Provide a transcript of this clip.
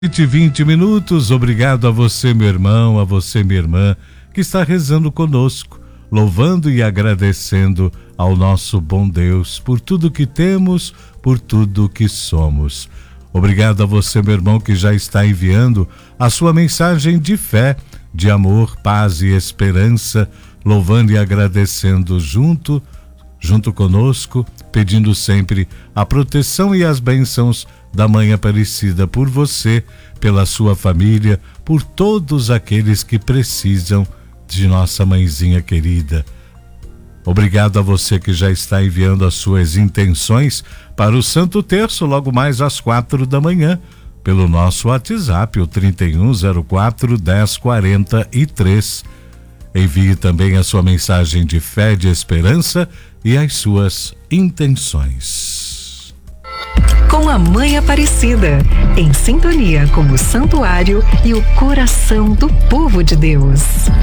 20 minutos, obrigado a você, meu irmão, a você, minha irmã, que está rezando conosco, louvando e agradecendo ao nosso bom Deus por tudo que temos, por tudo que somos. Obrigado a você, meu irmão, que já está enviando a sua mensagem de fé, de amor, paz e esperança, louvando e agradecendo junto conosco, pedindo sempre a proteção e as bênçãos da Mãe Aparecida por você, pela sua família, por todos aqueles que precisam de nossa mãezinha querida. Obrigado a você que já está enviando as suas intenções para o Santo Terço logo mais às 4 da manhã, pelo nosso WhatsApp, o 3104-1043. Envie também a sua mensagem de fé, de esperança e as suas intenções. Com a Mãe Aparecida, em sintonia com o santuário e o coração do povo de Deus.